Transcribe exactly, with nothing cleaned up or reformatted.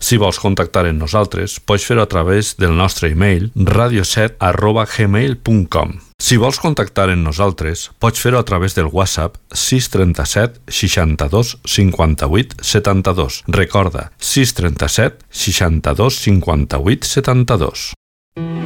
Si vols contactar amb nosaltres, pots fer-ho a través del nostre e-mail radio set arroba gmail punt com. Si vols contactar amb nosaltres, pots fer-ho a través del WhatsApp sis trenta set seixanta-dos cinquanta-vuit setanta-dos. Recorda, sis trenta set seixanta-dos cinquanta-vuit setanta-dos.